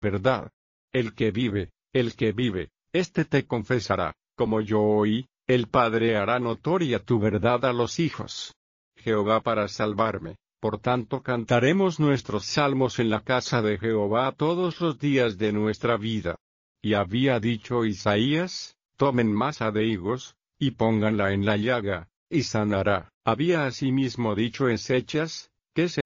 verdad. El que vive, este te confesará, como yo oí, el Padre hará notoria tu verdad a los hijos. Jehová para salvarme, por tanto cantaremos nuestros salmos en la casa de Jehová todos los días de nuestra vida. Y había dicho Isaías, tomen masa de higos, y pónganla en la llaga, y sanará. Había asimismo dicho Ezechas, que